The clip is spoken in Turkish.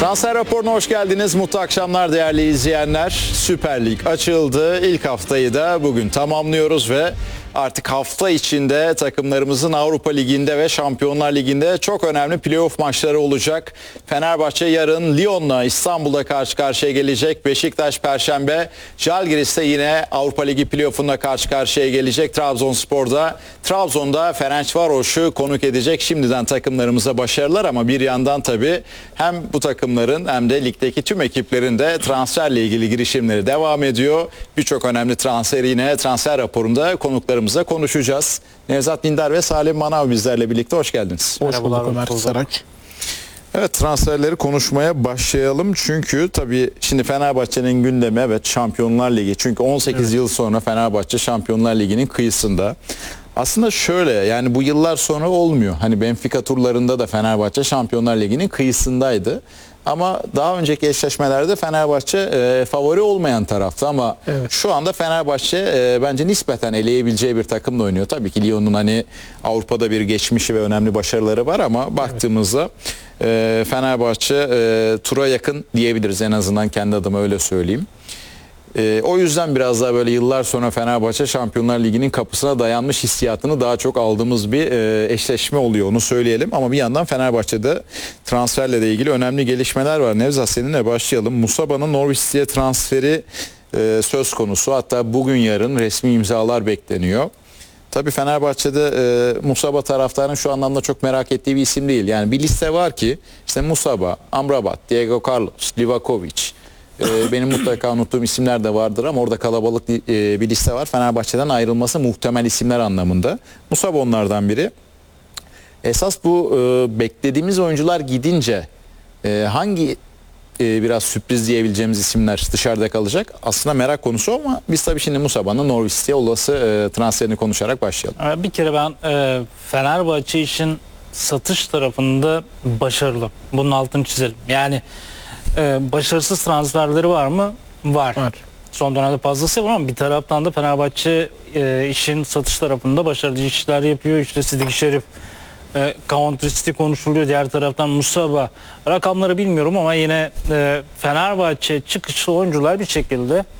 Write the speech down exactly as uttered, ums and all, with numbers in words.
Transfer raporuna hoş geldiniz. Mutlu akşamlar değerli izleyenler. Süper Lig açıldı. İlk haftayı da bugün tamamlıyoruz ve artık hafta içinde takımlarımızın Avrupa Ligi'nde ve Şampiyonlar Ligi'nde çok önemli playoff maçları olacak. Fenerbahçe yarın Lyon'la İstanbul'da karşı karşıya gelecek. Beşiktaş Perşembe, Žalgiris'te yine Avrupa Ligi playoff'unda karşı karşıya gelecek. Trabzonspor'da, Trabzon'da Ferencvaros'u konuk edecek. Şimdiden takımlarımıza başarılar ama bir yandan tabii hem bu takımların hem de ligdeki tüm ekiplerin de transferle ilgili girişimleri devam ediyor. Birçok önemli transferi yine transfer raporunda konuklarımızla konuşacağız. Nevzat Dindar ve Salim Manav bizlerle birlikte hoş geldiniz. Hoş bulduk Ömer Sarak. Evet, transferleri konuşmaya başlayalım. Çünkü tabii şimdi Fenerbahçe'nin gündemi evet Şampiyonlar Ligi. Çünkü on sekiz evet. yıl sonra Fenerbahçe Şampiyonlar Ligi'nin kıyısında. Aslında şöyle, yani bu yıllar sonra olmuyor. Hani Benfica turlarında da Fenerbahçe Şampiyonlar Ligi'nin kıyısındaydı. Ama daha önceki eşleşmelerde Fenerbahçe e, favori olmayan taraftı ama evet. şu anda Fenerbahçe e, bence nispeten eleyebileceği bir takımla oynuyor. Tabii ki Lyon'un hani Avrupa'da bir geçmişi ve önemli başarıları var ama baktığımızda e, Fenerbahçe e, tura yakın diyebiliriz, en azından kendi adıma öyle söyleyeyim. E, o yüzden biraz daha böyle yıllar sonra Fenerbahçe Şampiyonlar Ligi'nin kapısına dayanmış hissiyatını daha çok aldığımız bir e, eşleşme oluyor, onu söyleyelim. Ama bir yandan Fenerbahçe'de transferle de ilgili önemli gelişmeler var. Nevzat, seninle başlayalım. Musaba'nın Norwich City'ye transferi e, söz konusu. Hatta bugün yarın resmi imzalar bekleniyor. Tabii Fenerbahçe'de e, Musaba taraftarının şu anlamda çok merak ettiği bir isim değil. Yani bir liste var ki işte Musaba, Amrabat, Diego Carlos, Livakovic, benim mutlaka unuttuğum isimler de vardır ama orada kalabalık bir liste var. Fenerbahçe'den ayrılması muhtemel isimler anlamında. Musab onlardan biri. Esas bu beklediğimiz oyuncular gidince hangi biraz sürpriz diyebileceğimiz isimler dışarıda kalacak? Aslında merak konusu ama biz tabii şimdi Musaba'nın Norwich City'ye olası transferini konuşarak başlayalım. Bir kere ben Fenerbahçe için satış tarafında başarılı. Bunun altını çizelim. Yani Ee, başarısız transferleri var mı? Var. var. Son dönemde fazlası var ama bir taraftan da Fenerbahçe e, işin satış tarafında başarılı işler yapıyor. İşte Sidik Şerif, e, Country City konuşuluyor. Diğer taraftan Musaba. Rakamları bilmiyorum ama yine e, Fenerbahçe çıkışlı oyuncular bir şekilde